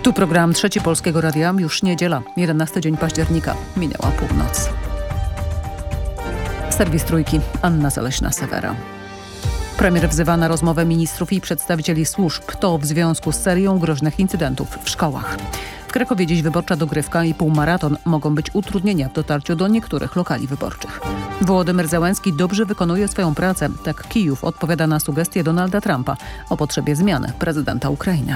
Tu program Trzeci Polskiego Radia, już niedziela, 11 dzień października, minęła północ. Serwis Trójki, Anna Zaleśna-Sewera. Premier wzywa na rozmowę ministrów i przedstawicieli służb. To w związku z serią groźnych incydentów w szkołach. W Krakowie dziś wyborcza dogrywka i półmaraton. Mogą być utrudnienia w dotarciu do niektórych lokali wyborczych. Wołodymyr Zełenski dobrze wykonuje swoją pracę. Tak Kijów odpowiada na sugestie Donalda Trumpa o potrzebie zmiany prezydenta Ukrainy.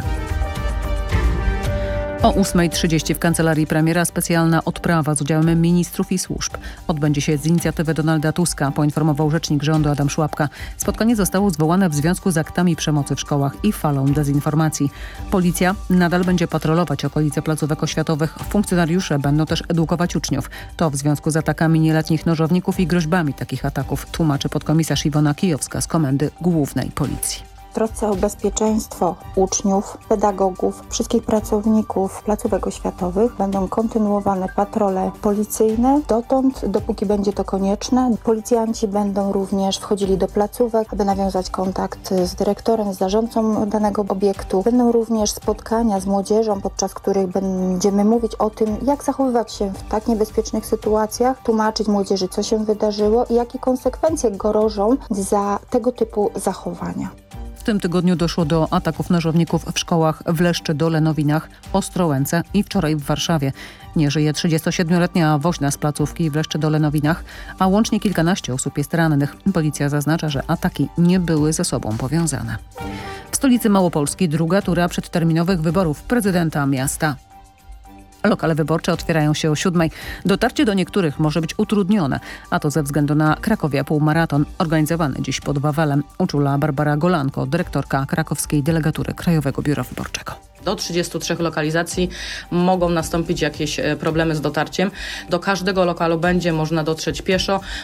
O 8:30 w kancelarii premiera specjalna odprawa z udziałem ministrów i służb. Odbędzie się z inicjatywy Donalda Tuska, poinformował rzecznik rządu Adam Szłapka. Spotkanie zostało zwołane w związku z aktami przemocy w szkołach i falą dezinformacji. Policja nadal będzie patrolować okolice placówek oświatowych. Funkcjonariusze będą też edukować uczniów. To w związku z atakami nieletnich nożowników i groźbami takich ataków, tłumaczy podkomisarz Iwona Kijowska z Komendy Głównej Policji. W trosce o bezpieczeństwo uczniów, pedagogów, wszystkich pracowników placówek oświatowych będą kontynuowane patrole policyjne dotąd, dopóki będzie to konieczne. Policjanci będą również wchodzili do placówek, aby nawiązać kontakt z dyrektorem, z zarządcą danego obiektu. Będą również spotkania z młodzieżą, podczas których będziemy mówić o tym, jak zachowywać się w tak niebezpiecznych sytuacjach, tłumaczyć młodzieży, co się wydarzyło i jakie konsekwencje grożą za tego typu zachowania. W tym tygodniu doszło do ataków nożowników w szkołach w Leszczydole, Nowinach, Ostrołęce i wczoraj w Warszawie. Nie żyje 37-letnia woźna z placówki w Leszczydole, Nowinach, a łącznie kilkanaście osób jest rannych. Policja zaznacza, że ataki nie były ze sobą powiązane. W stolicy Małopolski druga tura przedterminowych wyborów prezydenta miasta. Lokale wyborcze otwierają się o 7:00. Dotarcie do niektórych może być utrudnione, a to ze względu na Krakowia Półmaraton, organizowany dziś pod Wawelem, uczula Barbara Golanko, dyrektorka krakowskiej delegatury Krajowego Biura Wyborczego. Do 33 lokalizacji mogą nastąpić jakieś problemy z dotarciem. Do każdego lokalu będzie można dotrzeć pieszo.